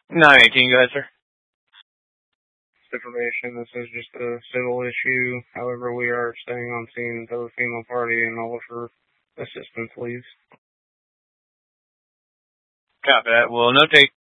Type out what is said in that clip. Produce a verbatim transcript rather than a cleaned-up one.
nine eighteen, go ahead, sir. Information, this is just a civil issue. However, we are staying on scene until the female party and all for assistance, please. Copy that. We'll notate